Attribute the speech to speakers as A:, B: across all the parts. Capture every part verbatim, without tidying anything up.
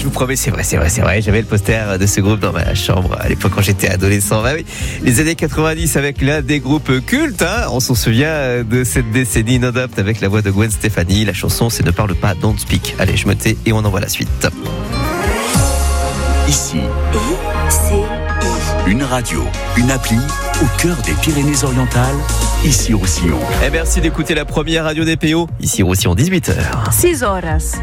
A: je vous promets, c'est vrai, c'est vrai, c'est vrai. J'avais le poster de ce groupe dans ma chambre à l'époque quand j'étais adolescent. Bah oui, les années quatre-vingt-dix avec l'un des groupes cultes. Hein. On s'en souvient de cette décennie No Doubt avec la voix de Gwen Stefani. La chanson, c'est Ne parle pas, Don't Speak. Allez, je me tais et on envoie la suite.
B: Ici, une radio, une appli au cœur des Pyrénées-Orientales, ici Roussillon.
A: Et merci d'écouter la première radio des P O, ici Roussillon, dix-huit heures.
C: six horas.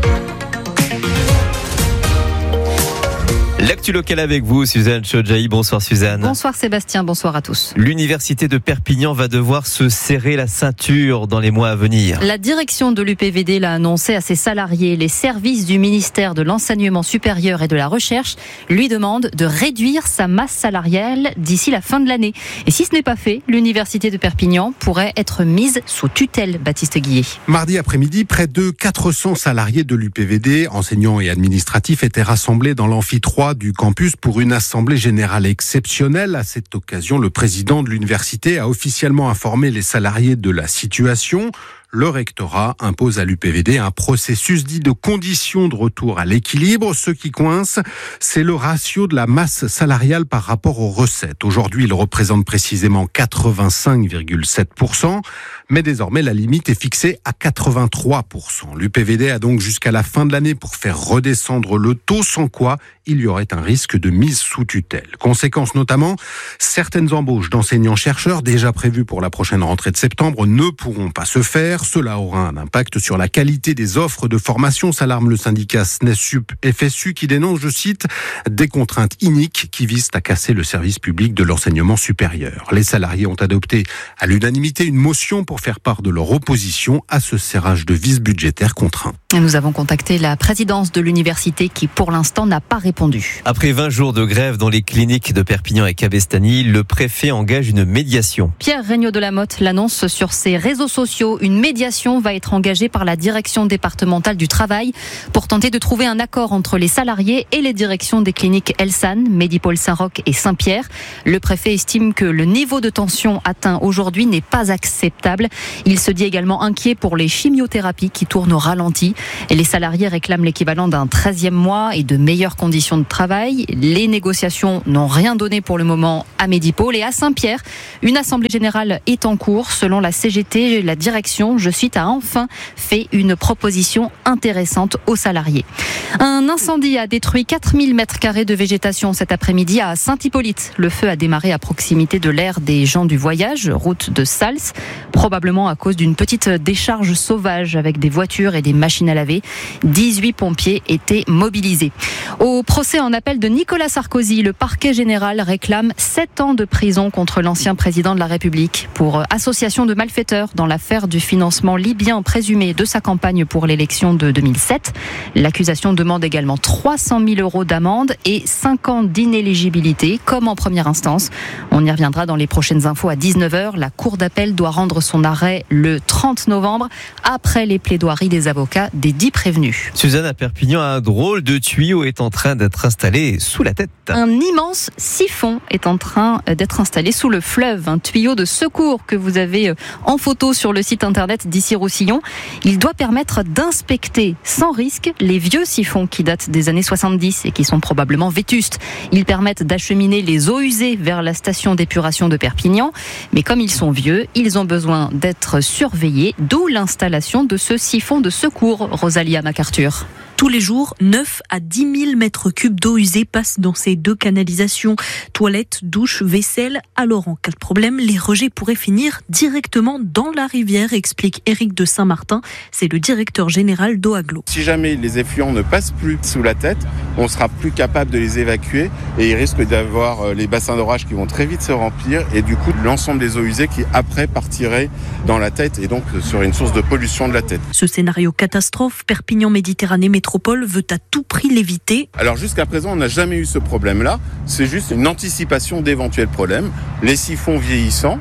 A: L'actu locale avec vous, Suzanne Chodjaï. Bonsoir Suzanne.
C: Bonsoir Sébastien, bonsoir à tous.
A: L'université de Perpignan va devoir se serrer la ceinture dans les mois à venir.
C: La direction de l'U P V D l'a annoncé à ses salariés. Les services du ministère de l'Enseignement supérieur et de la Recherche lui demandent de réduire sa masse salariale d'ici la fin de l'année. Et si ce n'est pas fait, l'université de Perpignan pourrait être mise sous tutelle, Baptiste Guillet.
D: Mardi après-midi, près de quatre cents salariés de l'U P V D, enseignants et administratifs, étaient rassemblés dans l'amphi trois du campus pour une assemblée générale exceptionnelle. À cette occasion, le président de l'université a officiellement informé les salariés de la situation. Le rectorat impose à l'U P V D un processus dit de conditions de retour à l'équilibre. Ce qui coince, c'est le ratio de la masse salariale par rapport aux recettes. Aujourd'hui, il représente précisément quatre-vingt-cinq virgule sept pour cent, mais désormais la limite est fixée à quatre-vingt-trois pour cent. L'U P V D a donc jusqu'à la fin de l'année pour faire redescendre le taux, sans quoi il y aurait un risque de mise sous tutelle. Conséquence notamment, certaines embauches d'enseignants-chercheurs déjà prévues pour la prochaine rentrée de septembre ne pourront pas se faire. Cela aura un impact sur la qualité des offres de formation, s'alarme le syndicat SNESUP F S U qui dénonce, je cite, des contraintes iniques qui visent à casser le service public de l'enseignement supérieur. Les salariés ont adopté à l'unanimité une motion pour faire part de leur opposition à ce serrage de vis budgétaire contraint.
C: Nous avons contacté la présidence de l'université qui, pour l'instant, n'a pas répondu.
A: Après vingt jours de grève dans les cliniques de Perpignan et Cabestany, le préfet engage une médiation.
C: Pierre Regnault de la Motte l'annonce sur ses réseaux sociaux. Une médiation va être engagée par la direction départementale du travail pour tenter de trouver un accord entre les salariés et les directions des cliniques Elsan, Medipôle Saint-Roch et Saint-Pierre. Le préfet estime que le niveau de tension atteint aujourd'hui n'est pas acceptable. Il se dit également inquiet pour les chimiothérapies qui tournent au ralenti. Et les salariés réclament l'équivalent d'un treizième mois et de meilleures conditions de travail. Les négociations n'ont rien donné pour le moment à Medipôle. Et à Saint-Pierre, une assemblée générale est en cours. Selon la C G T, la direction, je cite, a enfin fait une proposition intéressante aux salariés. Un incendie a détruit quatre mille mètres carrés de végétation cet après-midi à Saint-Hippolyte. Le feu a démarré à proximité de l'aire des gens du voyage, route de Sals, probablement à cause d'une petite décharge sauvage avec des voitures et des machines à laver. dix-huit pompiers étaient mobilisés. Au procès en appel de Nicolas Sarkozy, le parquet général réclame sept ans de prison contre l'ancien président de la République pour association de malfaiteurs dans l'affaire du financement libyen présumé de sa campagne pour l'élection de deux mille sept. L'accusation demande également trois cent mille euros d'amende et cinq ans d'inéligibilité, comme en première instance. On y reviendra dans les prochaines infos à dix-neuf heures. La Cour d'appel doit rendre son arrêt le trente novembre, après les plaidoiries des avocats des dix prévenus.
A: Suzanne, à Perpignan, un drôle de tuyau est en train d'être installé sous la tête.
C: Un immense siphon est en train d'être installé sous le fleuve. Un tuyau de secours que vous avez en photo sur le site internet d'Ici Roussillon. Il doit permettre d'inspecter sans risque les vieux siphons qui datent des années soixante-dix et qui sont probablement vétustes. Ils permettent d'acheminer les eaux usées vers la station d'épuration de Perpignan. Mais comme ils sont vieux, ils ont besoin d'être surveillés, d'où l'installation de ce siphon de secours, Rosalia MacArthur.
E: Tous les jours, neuf à dix mille mètres cubes d'eau usée passent dans ces deux canalisations. Toilettes, douches, vaisselle. Alors, en cas de problème, les rejets pourraient finir directement dans la rivière, explique Éric de Saint-Martin. C'est le directeur général d'Oaglo.
F: Si jamais les effluents ne passent plus sous la tête, on sera plus capable de les évacuer et il risque d'avoir les bassins d'orage qui vont très vite se remplir et du coup, l'ensemble des eaux usées qui après partiraient dans la tête et donc seraient une source de pollution de la tête.
E: Ce scénario catastrophe, Perpignan Méditerranée Métropole veut à tout prix l'éviter.
F: Alors jusqu'à présent, on n'a jamais eu ce problème-là. C'est juste une anticipation d'éventuels problèmes. Les siphons vieillissants,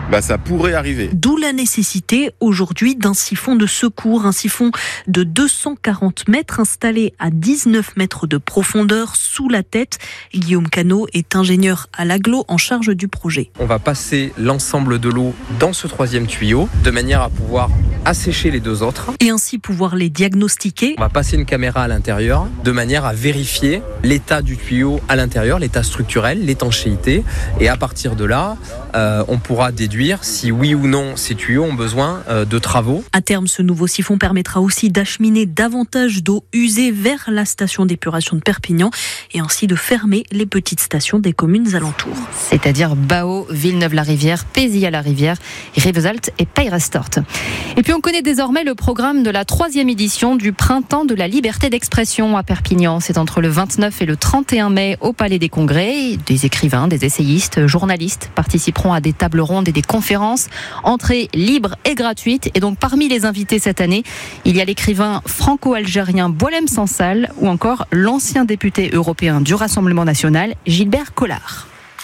F: bah, ça pourrait arriver.
E: D'où la nécessité aujourd'hui d'un siphon de secours, un siphon de deux cent quarante mètres installé à dix-neuf mètres de profondeur sous la tête. Guillaume Cano est ingénieur à l'Aglo en charge du projet.
G: On va passer l'ensemble de l'eau dans ce troisième tuyau de manière à pouvoir assécher les deux autres.
E: Et ainsi pouvoir les diagnostiquer.
G: On va passer une caméra à l'intérieur de manière à vérifier l'état du tuyau à l'intérieur, l'état structurel, l'étanchéité. Et à partir de là, euh, on pourra déduire si oui ou non ces tuyaux ont besoin euh, de travaux.
E: À terme, ce nouveau siphon permettra aussi d'acheminer davantage d'eau usée vers la station d'épuration de Perpignan et ainsi de fermer les petites stations des communes alentours.
C: C'est-à-dire Bao, Villeneuve-la-Rivière, Pézilla-la-Rivière, Rivesaltes et Peyrestort. Et puis on connaît désormais le programme de la troisième édition du Printemps de la liberté d'expression à Perpignan. C'est entre le vingt-neuf et le trente et un mai au Palais des Congrès. Des écrivains, des essayistes, journalistes participeront à des tables rondes et des conférences. Entrée libre et gratuite. Et donc parmi les invités cette année, il y a l'écrivain franco-algérien Boualem Sansal ou encore l'ancien député européen du Rassemblement national, Gilbert Collard.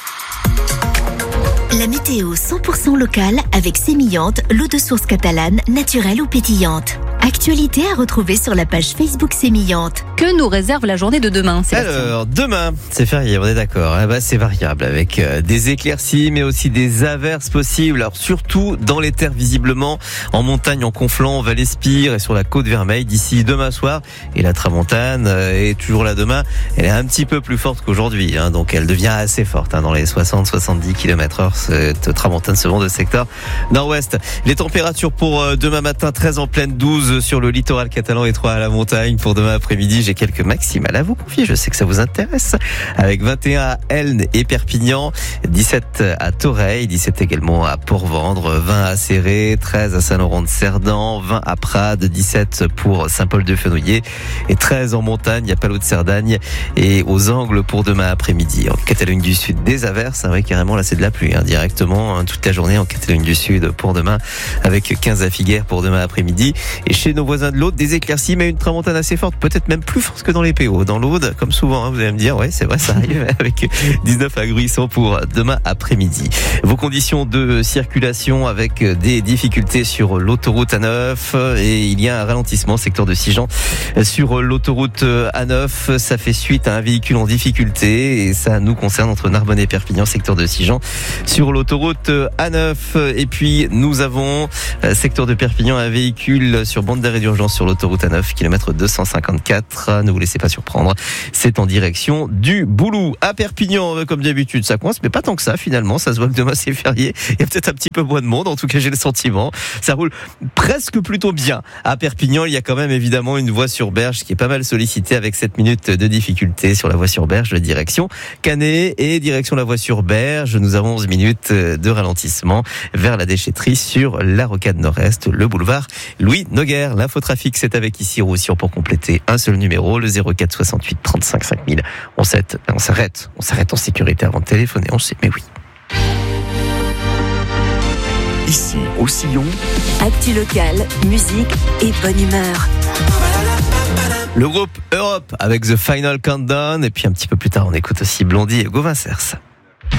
H: La météo cent pour cent locale avec Sémillante, l'eau de source catalane, naturelle ou pétillante. Actualité à retrouver sur la page Facebook Sémillante.
C: Que nous réserve la journée de demain, Sébastien ?
A: Alors, demain, c'est férié, on est d'accord. Eh ben, c'est variable avec euh, des éclaircies, mais aussi des averses possibles. Alors, surtout dans les terres, visiblement, en montagne, en Conflans, Val-Espire et sur la côte Vermeille d'ici demain soir. Et la tramontane euh, est toujours là demain. Elle est un petit peu plus forte qu'aujourd'hui, hein, donc elle devient assez forte hein, dans les soixante à soixante-dix kilomètres heure. Cette tramontane se vend de secteur nord-ouest. Les températures pour euh, demain matin, treize en pleine, douze sur le littoral catalan et trois à la montagne. Pour demain après-midi, j'ai quelques maximales à vous confier. Je sais que ça vous intéresse. Avec vingt et un à Elne et Perpignan, dix-sept à Toreil, dix-sept également à Port-Vendre, vingt à Céré, treize à Saint-Laurent-de-Cerdan, vingt à Prades, dix-sept pour Saint-Paul-de-Fenouillet et treize en montagne à Palot-de-Cerdagne et aux Angles pour demain après-midi. En Catalogne du Sud, des averses. Oui, carrément, là, c'est de la pluie, hein, directement, hein, toute la journée en Catalogne du Sud pour demain, avec quinze à Figueres pour demain après-midi. Et chez nos voisins de l'Aude, des éclaircies, mais une tramontane assez forte, peut-être même plus forte que dans les P O. Dans l'Aude, comme souvent, hein, vous allez me dire, ouais, c'est vrai, ça arrive, avec dix-neuf à Gruissan pour demain après-midi. Vos conditions de circulation avec des difficultés sur l'autoroute A neuf, et il y a un ralentissement, secteur de Sigean, sur l'autoroute A neuf. Ça fait suite à un véhicule en difficulté, et ça nous concerne entre Narbonne et Perpignan, secteur de Sigean, sur l'autoroute A neuf. Et puis, nous avons, secteur de Perpignan, un véhicule sur bande d'arrêt d'urgence sur l'autoroute A neuf, kilomètre deux cent cinquante-quatre. Ne vous laissez pas surprendre. C'est en direction du Boulou. À Perpignan, comme d'habitude, ça coince, mais pas tant que ça, finalement. Ça se voit que demain, c'est férié. Il y a peut-être un petit peu moins de monde. En tout cas, j'ai le sentiment. Ça roule presque plutôt bien. À Perpignan, il y a quand même évidemment une voie sur berge qui est pas mal sollicitée avec sept minutes de difficulté sur la voie sur berge, direction Canet et direction la voie sur berge. Nous avons onze minutes de ralentissement vers la déchetterie sur la rocade nord-est, le boulevard Louis Noguer. L'infotrafic, c'est avec ici Roussillon pour compléter un seul numéro, le zéro quatre soixante-huit trente-cinq cinq mille. On s'arrête, on s'arrête, on s'arrête en sécurité avant de téléphoner, on sait, mais oui.
B: Ici, au Sillon,
H: Actu locale, musique et bonne humeur.
A: Le groupe Europe avec The Final Countdown, et puis un petit peu plus tard, on écoute aussi Blondie et Gauvin Cers.